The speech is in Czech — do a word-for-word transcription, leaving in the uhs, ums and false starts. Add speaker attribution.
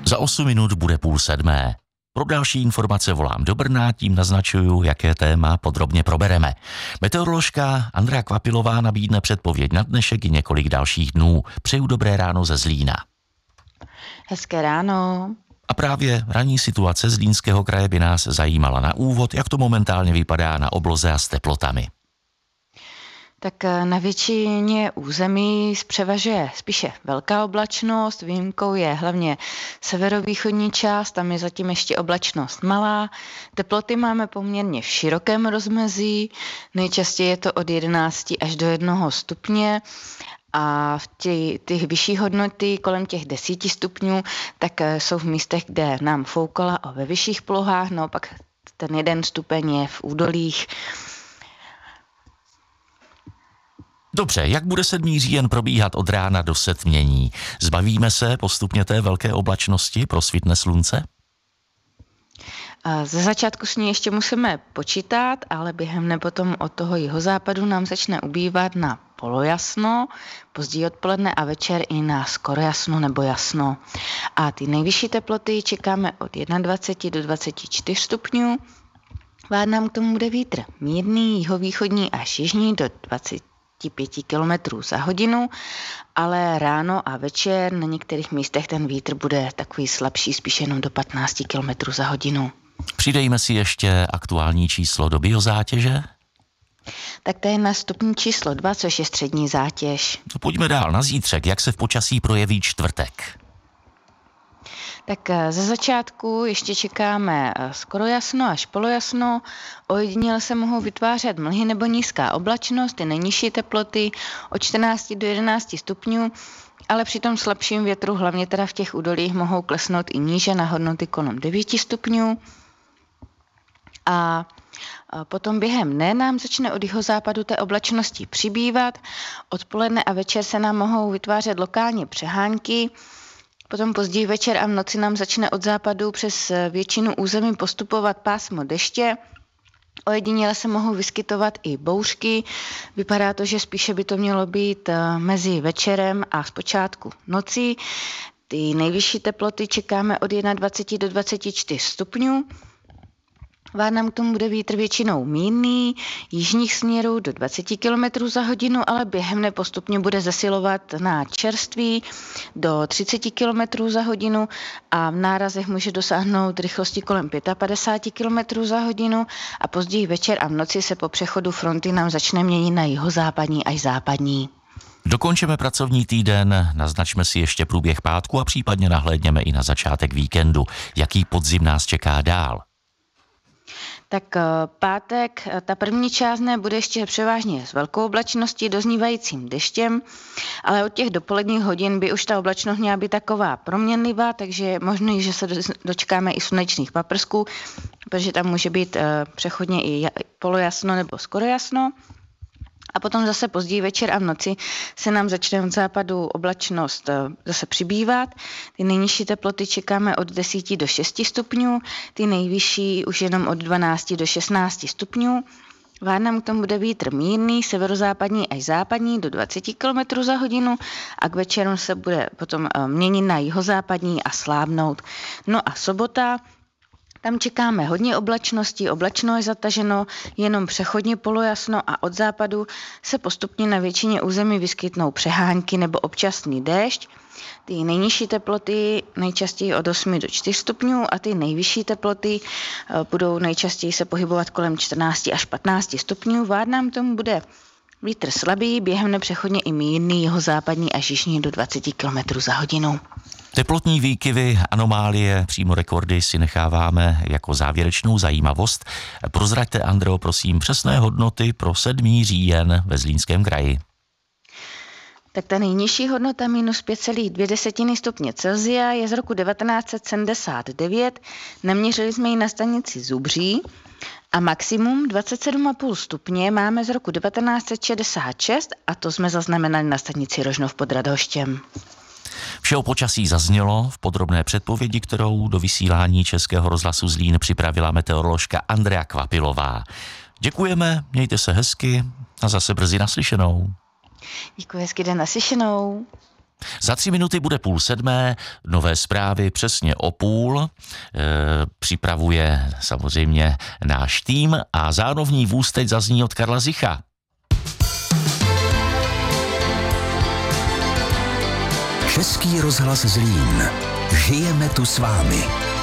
Speaker 1: Za osm minut bude půl sedmé. Pro další informace volám do Brna, tím naznačuju, jaké téma podrobně probereme. Meteoroložka Andrea Kvapilová nabídne předpověď na dnešek i několik dalších dnů. Přeju dobré ráno ze Zlína.
Speaker 2: Hezké ráno.
Speaker 1: A právě ranní situace Zlínského kraje by nás zajímala na úvod, jak to momentálně vypadá na obloze a s teplotami.
Speaker 2: Tak na většině území převažuje spíše velká oblačnost, výjimkou je hlavně severovýchodní část, tam je zatím ještě oblačnost malá. Teploty máme poměrně v širokém rozmezí, nejčastěji je to od jedenácti až do jednoho stupně. A v těch, těch vyšší hodnoty kolem těch desíti stupňů, tak jsou v místech, kde nám foukala a ve vyšších polohách, naopak ten jeden stupeň je v údolích.
Speaker 1: Dobře, jak bude sedmý říjen probíhat od rána do setmění? Zbavíme se postupně té velké oblačnosti, prosvitne slunce?
Speaker 2: Ze začátku s ní ještě musíme počítat, ale během dne potom od toho jihozápadu nám začne ubývat na polojasno, později odpoledne a večer i na skoro jasno nebo jasno. A ty nejvyšší teploty čekáme od dvacet jedna do dvaceti čtyř stupňů. Vád nám k tomu bude vítr mírný, jihovýchodní až jižní do dvacet pět kilometrů za hodinu, ale ráno a večer na některých místech ten vítr bude takový slabší, spíš jenom do patnáct kilometrů za hodinu.
Speaker 1: Přidejme si ještě aktuální číslo do biozátěže.
Speaker 2: Tak to je na stupni číslo dva, což je střední zátěž.
Speaker 1: To pojďme dál na zítřek, jak se v počasí projeví čtvrtek.
Speaker 2: Tak ze začátku ještě čekáme skoro jasno až polojasno. Ojediněle se mohou vytvářet mlhy nebo nízká oblačnost, ty nejnižší teploty od čtrnácti do jedenácti stupňů, ale při tom slabším větru, hlavně teda v těch údolích, mohou klesnout i níže na hodnoty kolem devíti stupňů. A potom během dne nám začne od jihozápadu té oblačnosti přibývat. Odpoledne a večer se nám mohou vytvářet lokálně přehánky. Potom později večer a v noci nám začne od západu přes většinu území postupovat pásmo deště. Ojediněle se mohou vyskytovat i bouřky. Vypadá to, že spíše by to mělo být mezi večerem a zpočátku noci. Ty nejvyšší teploty čekáme od dvacet jedna do dvaceti čtyř stupňů. Vád nám k tomu bude vítr většinou mírný, jižních směrů do dvacet kilometrů za hodinu, ale během dne postupně bude zesilovat na čerství do třicet kilometrů za hodinu a v nárazech může dosáhnout rychlosti kolem padesát pět kilometrů za hodinu a později večer a v noci se po přechodu fronty nám začne měnit na jihozápadní až západní.
Speaker 1: Dokončeme pracovní týden, naznačme si ještě průběh pátku a případně nahlédněme i na začátek víkendu. Jaký podzim nás čeká dál?
Speaker 2: Tak pátek, ta první část dne bude ještě převážně s velkou oblačností doznívajícím deštěm, ale od těch dopoledních hodin by už ta oblačnost měla být taková proměnlivá, takže je možný, že se dočkáme i slunečných paprsků, protože tam může být přechodně i polojasno nebo skoro jasno. A potom zase později večer a v noci se nám začne od západu oblačnost zase přibývat. Ty nejnižší teploty čekáme od deseti do šesti stupňů, ty nejvyšší už jenom od dvanácti do šestnácti stupňů. Vád nám k tomu bude vítr mírný, severozápadní až západní do dvacet kilometrů za hodinu a k večeru se bude potom měnit na jihozápadní a slábnout. No a sobota, tam čekáme hodně oblačností, oblačno je zataženo, jenom přechodně polojasno a od západu se postupně na většině území vyskytnou přehánky nebo občasný déšť. Ty nejnižší teploty nejčastěji od osmi do čtyř stupňů a ty nejvyšší teploty budou nejčastěji se pohybovat kolem čtrnácti až patnácti stupňů. Vád nám tomu bude vítr slabý, během dne přechodně i mírný, jihozápadní až jižní do dvacet kilometrů za hodinu.
Speaker 1: Teplotní výkyvy, anomálie, přímo rekordy si necháváme jako závěrečnou zajímavost. Prozraďte, Andreo, prosím, přesné hodnoty pro sedmý říjen ve Zlínském kraji.
Speaker 2: Tak ta nejnižší hodnota minus pět celá dvě stupně Celsia je z roku devatenáct set sedmdesát devět. Naměřili jsme ji na stanici Zubří a maximum dvacet sedm celá pět stupně máme z roku devatenáct set šedesát šest a to jsme zaznamenali na stanici Rožnov pod Radhoštěm.
Speaker 1: Vše o počasí zaznělo v podrobné předpovědi, kterou do vysílání Českého rozhlasu Zlín připravila meteoroložka Andrea Kvapilová. Děkujeme, mějte se hezky a zase brzy naslyšenou.
Speaker 2: Děkuji, hezky den naslyšenou.
Speaker 1: Za tři minuty bude půl sedmé, nové zprávy přesně o půl. E, připravuje samozřejmě náš tým a zárovní vůz teď zazní od Karla Zicha.
Speaker 3: Český rozhlas Zlín. Žijeme tu s vámi.